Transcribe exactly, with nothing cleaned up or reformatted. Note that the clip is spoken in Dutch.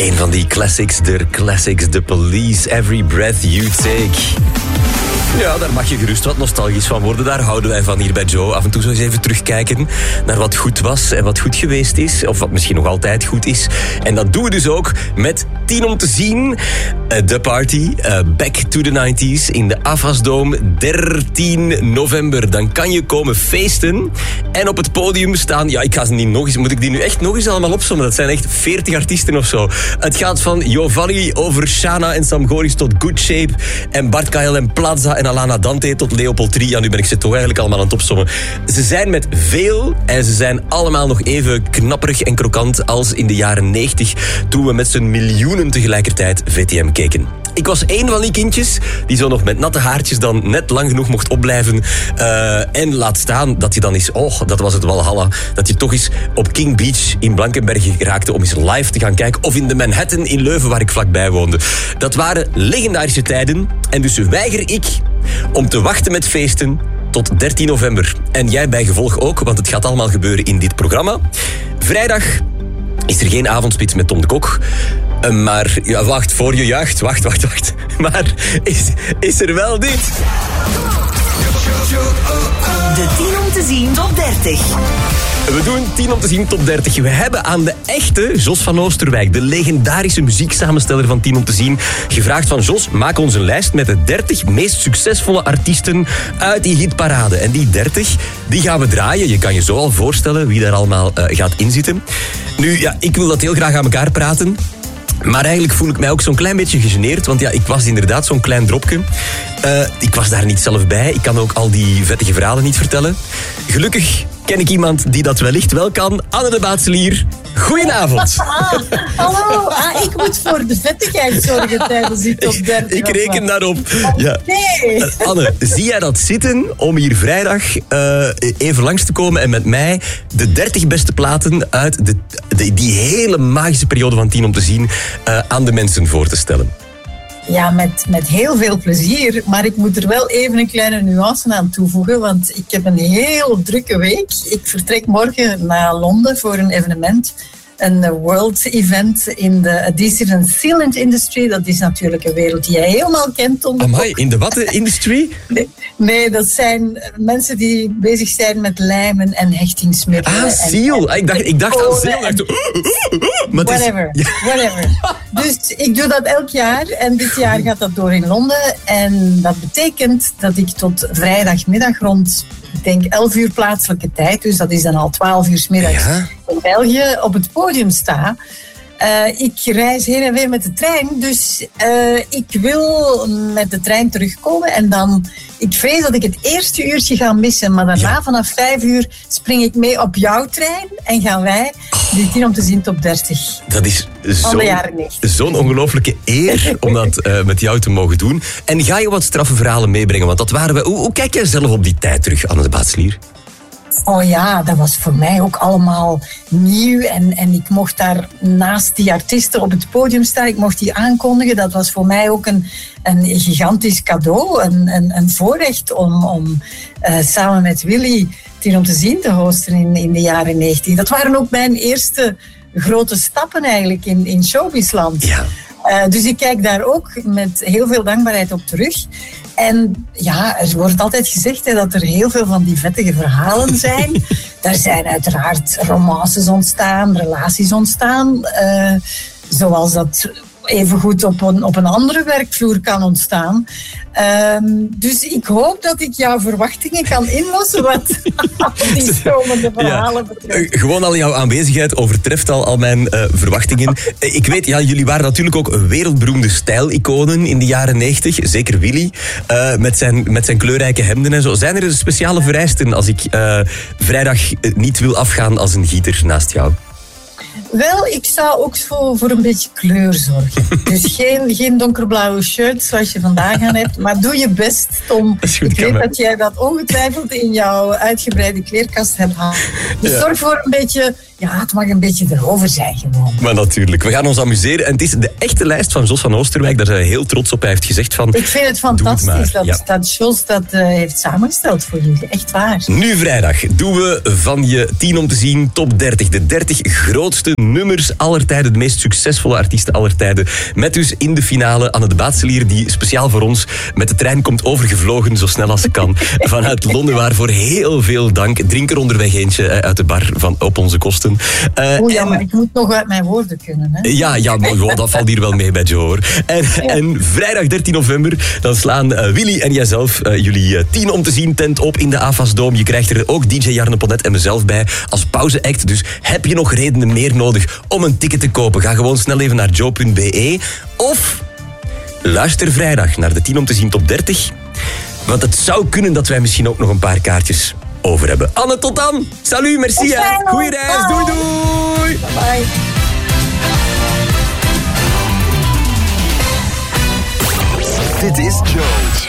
Een van die classics der classics, The Police, Every Breath You Take. Ja, daar mag je gerust wat nostalgisch van worden. Daar houden wij van hier bij Joe. Af en toe zo eens even terugkijken naar wat goed was en wat goed geweest is. Of wat misschien nog altijd goed is. En dat doen we dus ook met tien om te zien. The Party, uh, Back to the nineties in de Afasdome, dertien november. Dan kan je komen feesten en op het podium staan. Ja, ik ga ze niet nog eens. Moet ik die nu echt nog eens allemaal opzommen? Dat zijn echt veertig artiesten of zo. Het gaat van Jovalli over Shana en Sam Goris tot Good Shape. En Bart K L en Plaza en Alana Dante tot Leopold drie. Ja, nu ben ik ze toch eigenlijk allemaal aan het opzommen. Ze zijn met veel en ze zijn allemaal nog even knapperig en krokant als in de jaren negentig, toen we met z'n miljoenen tegelijkertijd V T M keken. Ik was één van die kindjes die zo nog met natte haartjes dan net lang genoeg mocht opblijven. Uh, en laat staan dat je dan eens, oh, dat was het Walhalla, dat je toch eens op King Beach in Blankenberge raakte om eens live te gaan kijken. Of in de Manhattan in Leuven, waar ik vlakbij woonde. Dat waren legendarische tijden. En dus weiger ik om te wachten met feesten tot dertien november. En jij bij gevolg ook, want het gaat allemaal gebeuren in dit programma. Vrijdag is er geen avondspits met Tom de Kok. Uh, maar, ja, wacht, voor je juicht. Wacht, wacht, wacht. Maar is, is er wel dit? De tien om te zien top dertig. We doen tien om te zien top dertig. We hebben aan de echte Jos van Oosterwijk, de legendarische muzieksamensteller van tien om te zien, gevraagd van Jos, maak ons een lijst met de dertig meest succesvolle artiesten uit die hitparade. En die dertig, die gaan we draaien. Je kan je zo al voorstellen wie daar allemaal uh, gaat inzitten. Nu, ja, ik wil dat heel graag aan elkaar praten. Maar eigenlijk voel ik mij ook zo'n klein beetje gegeneerd. Want ja, ik was inderdaad zo'n klein dropje. Uh, ik was daar niet zelf bij. Ik kan ook al die vettige verhalen niet vertellen. Gelukkig ken ik iemand die dat wellicht wel kan. Anne de Baatselier, goedenavond. Ah, hallo, ah, ik moet voor de vettigheid zorgen tijdens die top dertig. Ik reken daarop. Ja. Nee. Uh, Anne, zie jij dat zitten om hier vrijdag uh, even langs te komen en met mij de dertig beste platen uit de, de, die hele magische periode van tien om te zien uh, aan de mensen voor te stellen? Ja, met, met heel veel plezier. Maar ik moet er wel even een kleine nuance aan toevoegen. Want ik heb een heel drukke week. Ik vertrek morgen naar Londen voor een evenement. Een world event in de adhesive and sealant industry. Dat is natuurlijk een wereld die jij helemaal kent. Amai, in de wat industry? Nee, nee, dat zijn mensen die bezig zijn met lijmen en hechtingsmiddelen. Ah, seal. En, ik dacht, ik dacht aan seal. En, maar whatever, is, ja. whatever. Dus ik doe dat elk jaar. En dit jaar gaat dat door in Londen. En dat betekent dat ik tot vrijdagmiddag rond, ik denk elf uur plaatselijke tijd, dus dat is dan al twaalf uur 's middags ja. in België, op het podium sta. Uh, ik reis heen en weer met de trein, dus uh, ik wil met de trein terugkomen en dan, ik vrees dat ik het eerste uurtje ga missen, maar daarna ja. vanaf vijf uur spring ik mee op jouw trein en gaan wij die tien om te zien top dertig. Dat is zo'n, zo'n ongelooflijke eer om dat uh, met jou te mogen doen. En ga je wat straffe verhalen meebrengen, want dat waren we. Hoe, hoe kijk jij zelf op die tijd terug, Anne de Baatselier? Oh ja, dat was voor mij ook allemaal nieuw. En, en ik mocht daar naast die artiesten op het podium staan. Ik mocht die aankondigen. Dat was voor mij ook een, een gigantisch cadeau. Een, een, een voorrecht om, om uh, samen met Willy tien om te zien te hosten in, in de jaren negentig. Dat waren ook mijn eerste grote stappen eigenlijk in, in showbizland. Ja. Uh, dus ik kijk daar ook met heel veel dankbaarheid op terug. En ja, er wordt altijd gezegd hè, dat er heel veel van die vettige verhalen zijn. Er zijn uiteraard romances ontstaan, relaties ontstaan. Uh, zoals dat evengoed op een, op een andere werkvloer kan ontstaan. Um, dus ik hoop dat ik jouw verwachtingen kan inlossen wat die stromende verhalen ja, betreft. Gewoon al jouw aanwezigheid overtreft al, al mijn uh, verwachtingen. Ik weet, ja, jullie waren natuurlijk ook wereldberoemde stijliconen in de jaren negentig. Zeker Willy, uh, met, zijn, met zijn kleurrijke hemden en zo. Zijn er speciale vereisten als ik uh, vrijdag niet wil afgaan als een gieter naast jou? Wel, ik zou ook voor, voor een beetje kleur zorgen. Dus geen, geen donkerblauwe shirt zoals je vandaag aan hebt. Maar doe je best, Tom. Goed, ik weet dat jij dat ongetwijfeld in jouw uitgebreide kleerkast hebt gehad. Dus ja. zorg voor een beetje ja, het mag een beetje erover zijn gewoon. Maar natuurlijk, we gaan ons amuseren. En het is de echte lijst van Jos van Oosterwijk. Daar zijn we heel trots op. Hij heeft gezegd van... Ik vind het fantastisch het dat, ja. dat Jos dat uh, heeft samengesteld voor jullie. Echt waar. Nu vrijdag doen we van je tien om te zien top dertig. De dertig grootste nummers aller tijden. De meest succesvolle artiesten aller tijden. Met dus in de finale Anne de Baatselier, die speciaal voor ons met de trein komt overgevlogen, zo snel als ze kan. Vanuit Londen, waarvoor heel veel dank. Drink er onderweg eentje uit de bar van, op onze kosten. Uh, oh ja, en... maar ik moet nog uit mijn woorden kunnen. Hè? Ja, ja, maar gewoon, dat valt hier wel mee bij Joe, hoor. En, ja. en vrijdag dertien november, dan slaan uh, Willy en jijzelf uh, jullie uh, tien om te zien tent op in de A F A S-doom. Je krijgt er ook D J Jarne Ponnet en mezelf bij als pauzeact. Dus heb je nog redenen meer nodig om een ticket te kopen? Ga gewoon snel even naar joe punt b e of luister vrijdag naar de tien om te zien top dertig. Want het zou kunnen dat wij misschien ook nog een paar kaartjes over hebben. Anne, tot dan. Salut, merci. Goeie reis. Doei, doei. Bye. Dit is Joe.